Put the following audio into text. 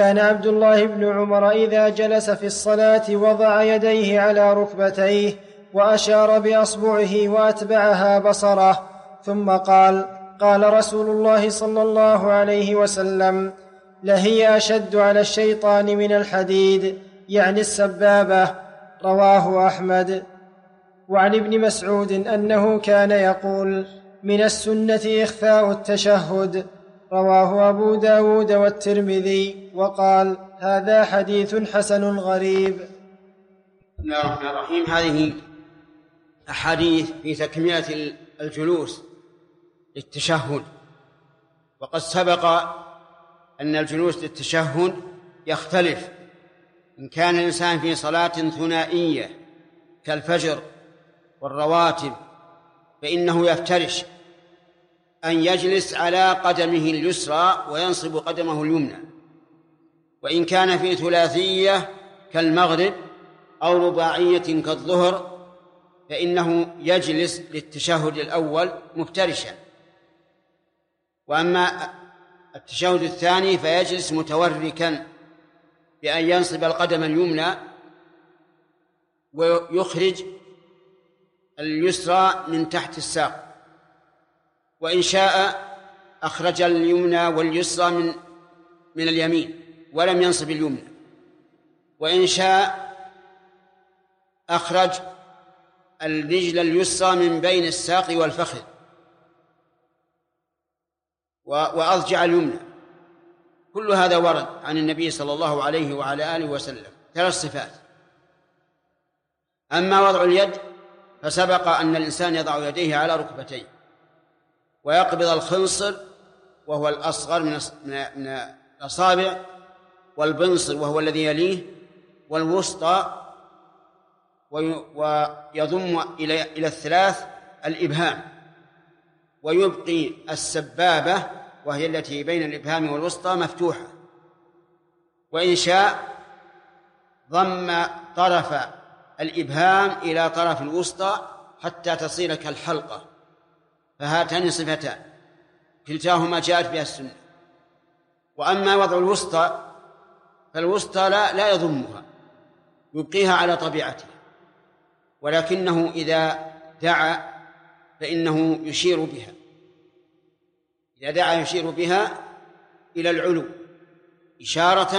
كان عبد الله بن عمر إذا جلس في الصلاة وضع يديه على ركبتيه وأشار بأصبعه وأتبعها بصره، ثم قال رسول الله صلى الله عليه وسلم: لهي أشد على الشيطان من الحديد، يعني السبابة. رواه أحمد. وعن ابن مسعود أنه كان يقول: من السنة إخفاء التشهد. رواه أبو داود والترمذي، وقال: هذا حديث حسن غريب. بسم الله الرحمن الرحيم. هذه أحاديث في تكملة الجلوس للتشهد. وقد سبق أن الجلوس للتشهد يختلف. إن كان الإنسان في صلاة ثنائية كالفجر والرواتب فإنه يفترش أن يجلس على قدمه اليسرى وينصب قدمه اليمنى. وإن كان في ثلاثية كالمغرب أو رباعية كالظهر فإنه يجلس للتشهد الأول مفترشا. وأما التشهد الثاني فيجلس متوركا بأن ينصب القدم اليمنى ويخرج اليسرى من تحت الساق، وإن شاء أخرج اليمنى واليسرى من اليمين ولم ينصب اليمنى، وإن شاء أخرج الرجل اليسرى من بين الساق والفخذ وأضجع اليمنى. كل هذا ورد عن النبي صلى الله عليه وعلى آله وسلم، 3 صفات. أما وضع اليد فسبق أن الإنسان يضع يديه على ركبتيه ويقبض الخنصر وهو الأصغر من الأصابع، والبنصر وهو الذي يليه، والوسطى، ويضم إلى الثلاث الإبهام، ويبقي السبابة وهي التي بين الإبهام والوسطى مفتوحة. وإن شاء ضم طرف الإبهام إلى طرف الوسطى حتى تصير كالحلقة. فهاتان صفتان كلتاهما جاءت بها السنة. وأما وضع الوسطى فالوسطى لا يضمها، يبقيها على طبيعتها، ولكنه إذا دعا فإنه يشير بها، إذا دعا يشير بها إلى العلو إشارة